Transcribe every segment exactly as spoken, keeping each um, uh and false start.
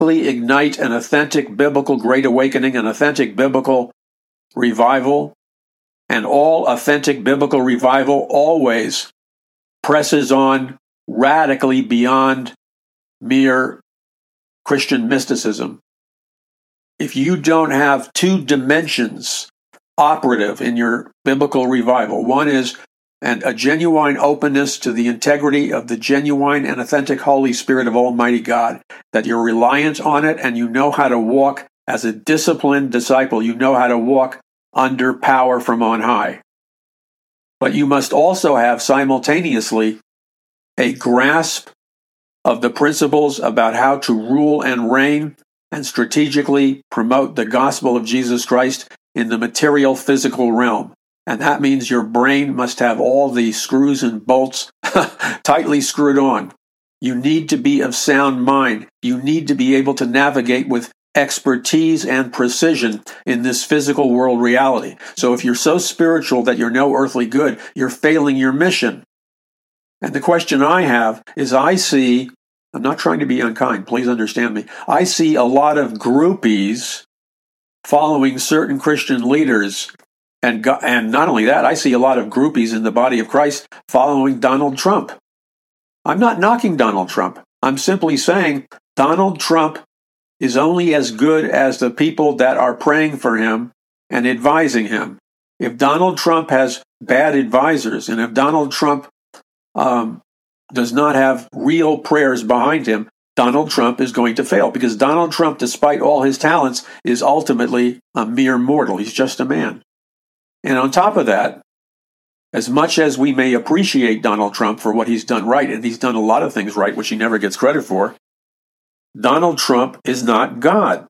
ignite an authentic biblical Great Awakening, an authentic biblical revival. And all authentic biblical revival always presses on radically beyond mere Christian mysticism. If you don't have two dimensions operative in your biblical revival, one is and a genuine openness to the integrity of the genuine and authentic Holy Spirit of Almighty God, that you're reliant on it and you know how to walk as a disciplined disciple. You know how to walk under power from on high. But you must also have simultaneously a grasp of the principles about how to rule and reign and strategically promote the gospel of Jesus Christ in the material physical realm. And that means your brain must have all the screws and bolts tightly screwed on. You need to be of sound mind. You need to be able to navigate with expertise and precision in this physical world reality. So if you're so spiritual that you're no earthly good, you're failing your mission. And the question I have is I see, I'm not trying to be unkind, please understand me. I see a lot of groupies following certain Christian leaders. And, and not only that, I see a lot of groupies in the body of Christ following Donald Trump. I'm not knocking Donald Trump. I'm simply saying Donald Trump is only as good as the people that are praying for him and advising him. If Donald Trump has bad advisors, and if Donald Trump um, does not have real prayers behind him, Donald Trump is going to fail, because Donald Trump, despite all his talents, is ultimately a mere mortal. He's just a man. And on top of that, as much as we may appreciate Donald Trump for what he's done right, and he's done a lot of things right, which he never gets credit for, Donald Trump is not God.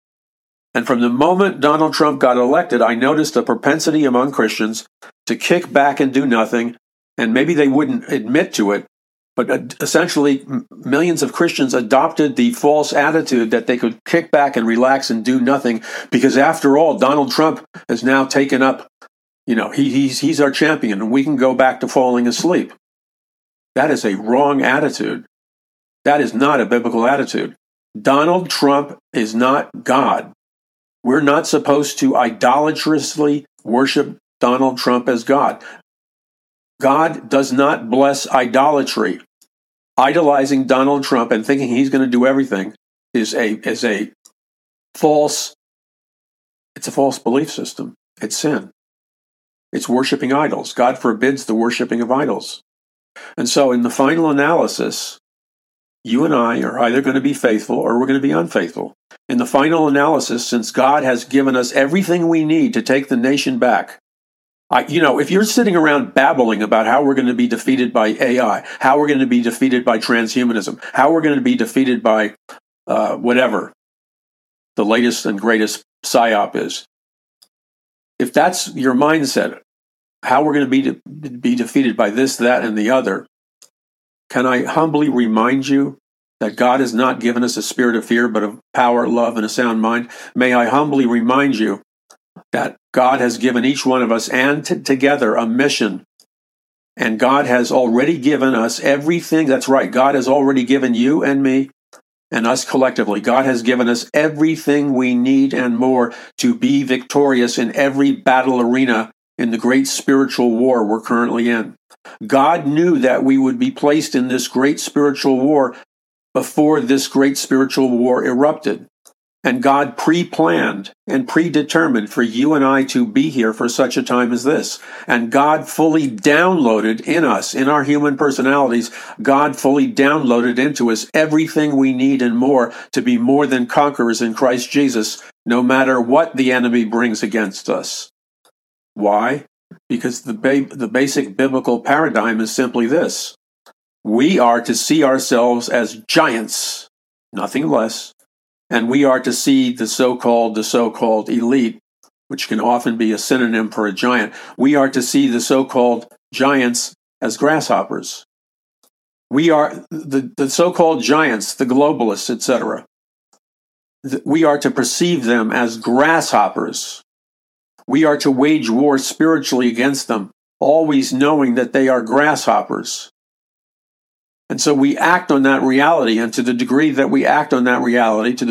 And from the moment Donald Trump got elected, I noticed a propensity among Christians to kick back and do nothing, and maybe they wouldn't admit to it, but essentially millions of Christians adopted the false attitude that they could kick back and relax and do nothing, because after all, Donald Trump has now taken up, you know, he, he's, he's our champion, and we can go back to falling asleep. That is a wrong attitude. That is not a biblical attitude. Donald Trump is not God. We're not supposed to idolatrously worship Donald Trump as God. God does not bless idolatry. Idolizing Donald Trump and thinking he's going to do everything is a is a false, it's a false belief system. It's sin. It's worshiping idols. God forbids the worshiping of idols. And so in the final analysis, you and I are either going to be faithful or we're going to be unfaithful. In the final analysis, since God has given us everything we need to take the nation back, I, you know, if you're sitting around babbling about how we're going to be defeated by A I, how we're going to be defeated by transhumanism, how we're going to be defeated by uh, whatever the latest and greatest psyop is, if that's your mindset, how we're going to be de- be defeated by this, that, and the other, can I humbly remind you that God has not given us a spirit of fear, but of power, love, and a sound mind? May I humbly remind you that God has given each one of us and t- together a mission. And God has already given us everything. That's right. God has already given you and me and us collectively. God has given us everything we need and more to be victorious in every battle arena in the great spiritual war we're currently in. God knew that we would be placed in this great spiritual war before this great spiritual war erupted. And God pre-planned and predetermined for you and I to be here for such a time as this. And God fully downloaded in us, in our human personalities, God fully downloaded into us everything we need and more to be more than conquerors in Christ Jesus, no matter what the enemy brings against us. Why? Because the ba- the basic biblical paradigm is simply this. We are to see ourselves as giants, nothing less. And we are to see the so-called, the so-called elite, which can often be a synonym for a giant. We are to see the so-called giants as grasshoppers. We are the, the so-called giants, the globalists, et cetera. We are to perceive them as grasshoppers. We are to wage war spiritually against them, always knowing that they are grasshoppers. And so we act on that reality, and to the degree that we act on that reality, to